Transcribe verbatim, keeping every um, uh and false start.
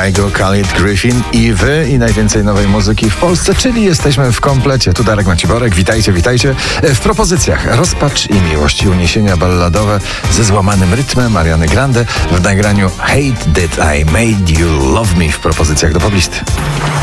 Kaigo, Khalid, Griffin i wy i najwięcej nowej muzyki w Polsce, czyli jesteśmy w komplecie. Tu Darek Maciborek, witajcie, witajcie. W propozycjach rozpacz i miłość i uniesienia balladowe ze złamanym rytmem Ariany Grande w nagraniu Hate That I Made You Love Me w propozycjach do poblisty.